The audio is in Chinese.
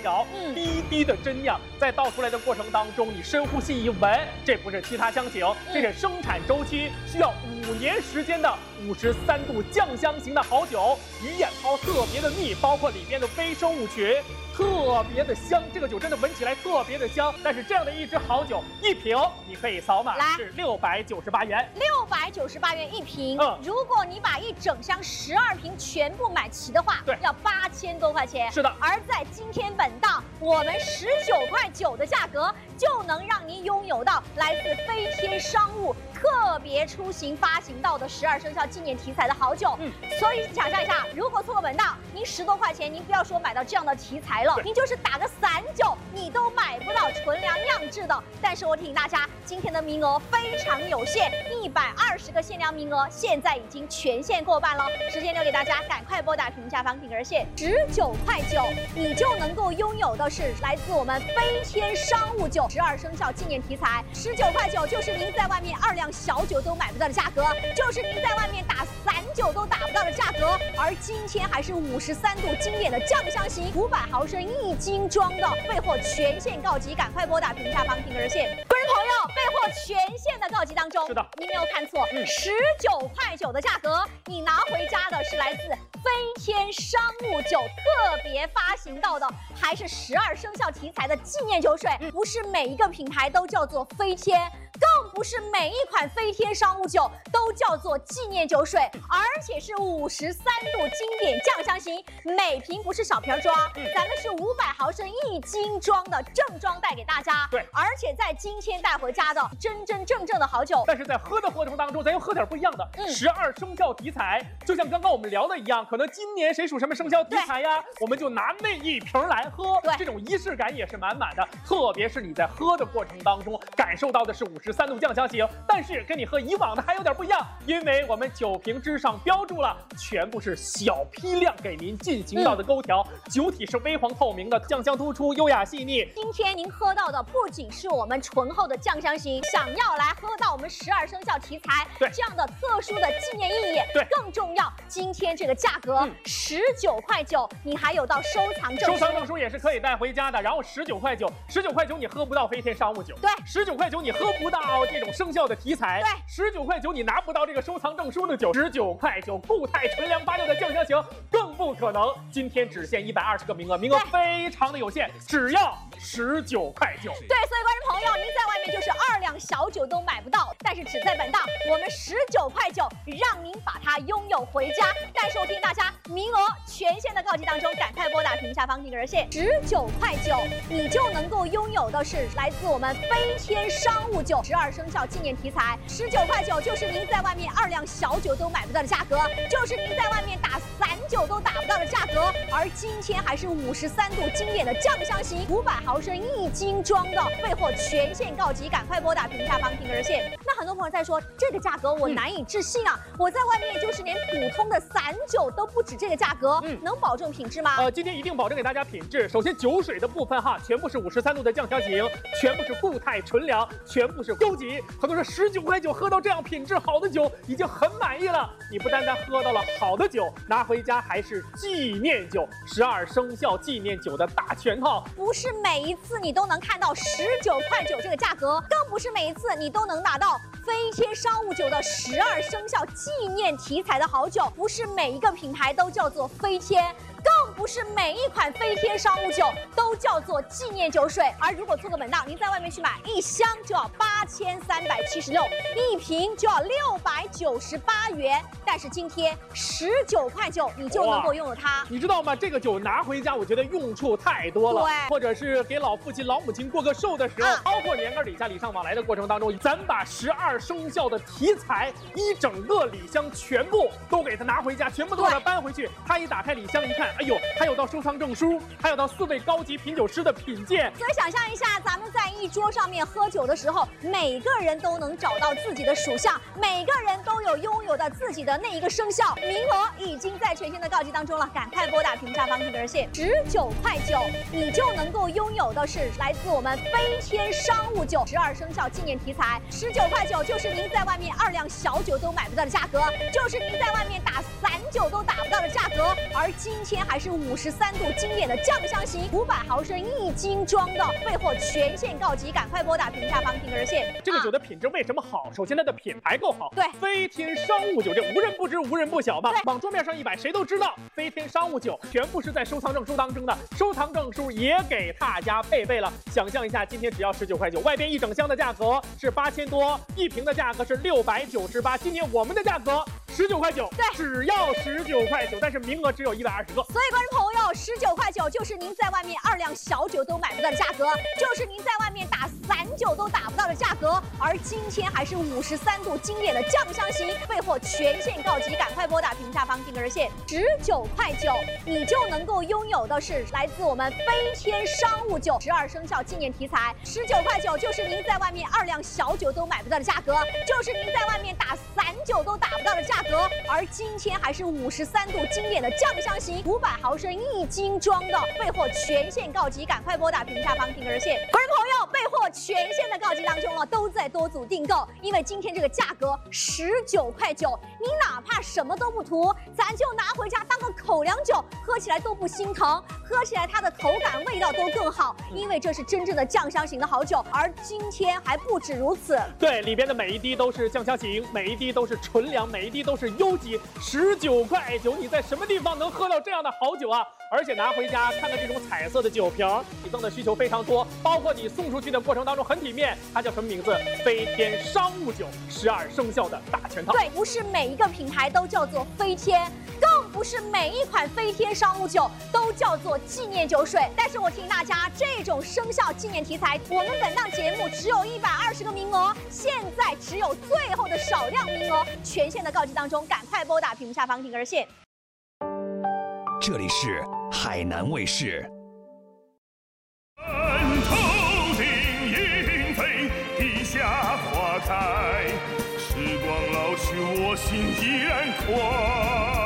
条，滴滴的真酿，在倒出来的过程当中，你深呼吸一闻，这不是其他香型，这是生产周期需要5年时间的53度酱香型的好酒，鱼眼泡特别的密，包括里面的微生物群。特别的香，这个酒真的闻起来特别的香。但是这样的一支好酒，一瓶你可以扫码是698元 ，698元一瓶。如果你把一整箱12瓶全部买齐的话，要8000多块钱。 是的。 而在今天本档，我们19块9的价格，就能让您拥有到来自飞天商务特别出行发行到的12生肖纪念题材的好酒。所以想象一下，如果错过本档，您10多块钱，您不要说买到这样的题材了，您就是打个散酒，你都买不到纯粮酿制的。但是我提醒大家，今天的名额非常有限，120个限量名额，现在已经全线过半了。时间留给大家，赶快拨打屏幕下方订阅热线，19块9，你就能够拥有的是来自我们飞天商务酒12生肖纪念题材，19块9就是您在外面2两小酒都买不到的价格，就是您在外面打散酒都打不到的价格。而今天还是53度经典的酱香型500毫升1斤装的，备货全线告急，赶快拨打屏下方订阅热线。观众朋友，备货全线的告急当中， 是的， 您没有看错，19块9的价格，你拿回家的是来自飞天商务酒特别发行到的，还是12生肖题材的纪念酒水。不是每一个品牌都叫做飞天，更不是每一款飞天商务酒都叫做纪念酒水，而且是53度经典酱香型，每瓶不是小瓶装，咱们是500毫升1斤装的正装带给大家。 对， 而且在今天带回家的真真正正的好酒。 但是在喝的过程当中，咱又喝点不一样的，12生肖题材，就像刚刚我们聊的一样，可能今年谁属什么生肖题材呀，我们就拿那一瓶来喝，这种仪式感也是满满的。特别是你在喝的过程当中，感受到的是53度酱香型，但是跟你喝以往的还有点不一样，因为我们酒瓶之上标注了全部是小批量给您进行到的勾调，酒体是微黄透明的，酱香突出，优雅细腻。 今天您喝到的不仅是我们醇厚的酱香型，想要来喝到我们12生肖题材这样的特殊的纪念意义，更重要，今天这个价格19块9，你还有到收藏证书， 收藏证书也是可以带回家的。然后19块9，19块9你喝不到飞天商务酒， 对 ，19块9你喝不到这种生肖的题材，对，19块9你拿不到这个收藏证书的酒，19块9固态纯粮86的酱香型更不可能。今天只限120个名额，名额非常的有限，只要19块9。对，所以观众朋友，您在外面就是2两小酒都买不到，但是只在本档，我们19块9让您把它拥有回家。但是我提醒大家，名额全线的告急当中，赶快拨打屏下方订阅热线19块9，你就能够拥有的是来自我们飞天商务酒12生肖纪念题材，19块9就是您在外面2两小酒都买不到的价格，就是您在外面打散酒都打不到的价格。而今天还是53度经典的酱香型500毫升1斤装的，备货全线告急，赶快拨打屏下方订阅热线。那很多朋友在说，这个价格我难以置信啊，我在外面就是连普通的散酒都不止这个价格，能保证品质吗？ 今天一定保证给大家品质。首先酒水的部分哈，全部是53度的酱香型，全部是固态纯粮，全部是优级。很多人说19块9喝到这样品质好的酒已经很满意了，你不单单喝到了好的酒，拿回家还是纪念酒，12生肖纪念酒的大全套。 不是每一次你都能看到19块9这个价格，更不是每一次你都能拿到飞天商务酒的12生肖纪念题材的好酒。不是每一个品牌都叫做飞天，更不是每一款飞天商务酒都叫做纪念酒水。而如果错过本档，您在外面去买1箱就要8376，一瓶就要698元。但是今天19块9，你就能够拥有它。 你知道吗？这个酒拿回家，我觉得用处太多了。 对， 或者是给老父亲、老母亲过个寿的时候，包括年根礼下礼尚往来的过程当中，咱把12生肖的题材一整个礼箱全部都给他拿回家，全部都给他搬回去。他一打开礼箱一看，哎呦，还有到收藏证书，还有到4位高级品酒师的品鉴。 所以想象一下，咱们在一桌上面喝酒的时候，每个人都能找到自己的属相，每个人都有拥有的自己的那一个生肖。名额已经在全线的告急当中了，赶快拨打屏下方订阅热线19块9，你就能够拥有的是来自我们飞天商务酒12生肖纪念题材，19块9就是您在外面2两小酒都买不到的价格，就是您在外面打散酒都打不到的价格。而今天还是 53度经典的酱香型500毫升1斤装的，备货全线告急，赶快拨打屏下方订热线。 这个酒的品质为什么好？首先它的品牌够好， 对， 飞天商务酒这无人不知无人不晓吧？往桌面上一摆，谁都知道飞天商务酒全部是在收藏证书当中的，收藏证书也给大家配备了。想象一下，今天只要19块9，外边一整箱的价格是8000多，一瓶的价格是698，今年我们的价格19块9， 对， 只要19块9，但是名额只有120个。 所以观众朋友，19块9就是您在外面2辆小酒都买不到的价格，就是您在外面打散酒都打不到的价格。而今天还是53度经典的酱香型，备货全线告急，赶快拨打屏下方订热线。19块9，你就能够拥有的是来自我们飞天商务酒12生肖纪念题材。19块9就是您在外面2辆小酒都买不到的价格，就是您在外面打散酒都打不到的价格。而今天还是53度经典的酱香型500毫升1斤装的，备货全线告急，赶快拨打屏下方订热线。观众朋友，备货全线的告急当中了，都在多组订购，因为今天这个价格19块9，你哪怕什么都不涂，咱就拿回家当个口粮酒，喝起来都不心疼，喝起来它的口感味道都更好，因为这是真正的酱香型的好酒。而今天还不止如此， 对，里边的每一滴都是酱香型，每一滴都是纯粮，每一滴都是优级。19块9，你在什么地方能喝到这样的好酒啊？而且拿回家看看这种彩色的酒瓶，提供的需求非常多，包括你送出去的过程当中很体面。它叫什么名字？飞天商务酒12生肖的大全套。 对，不是每一个品牌都叫做飞天，更不是每一款飞天商务酒都叫做纪念酒水。但是我提醒大家，这种生肖纪念题材，我们本档节目只有120个名额，现在只有最后的少量名额，全线的告急当中，赶快拨打屏幕下方订热线。 这里是海南卫视。 头顶莺飞，地下花开，时光老去，我心依然快。